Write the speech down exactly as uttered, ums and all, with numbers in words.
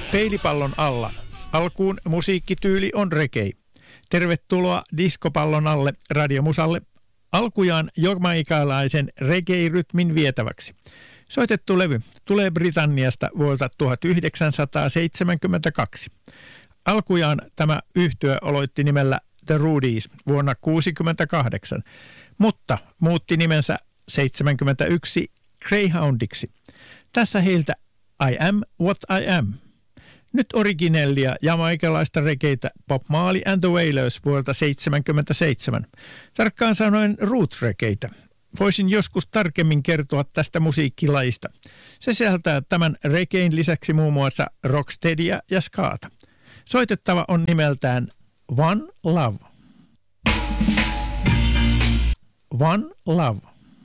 Peilipallon alla. Alkuun musiikkityyli on reggae. Tervetuloa diskopallon alle radiomusalle. Alkujaan jamaikalaisen reggae-rytmin vietäväksi. Soitettu levy tulee Britanniasta vuodelta tuhatyhdeksänsataaseitsemänkymmentäkaksi. Alkujaan tämä yhtye aloitti nimellä The Rudies vuonna tuhatyhdeksänsataakuusikymmentäkahdeksan, mutta muutti nimensä seitsemänkymmentäyksi Greyhoundiksi. Tässä heiltä I Am What I Am. Nyt originellia jamaikalaista regeitä Bob Marley and the Wailers vuodelta seitsemänkymmentäseitsemän. Tarkkaan sanoen roots-regeitä. Voisin joskus tarkemmin kertoa tästä musiikkilajista. Se sisältää tämän regein lisäksi muun muassa rocksteadia ja skaata. Soitettava on nimeltään One Love. One Love.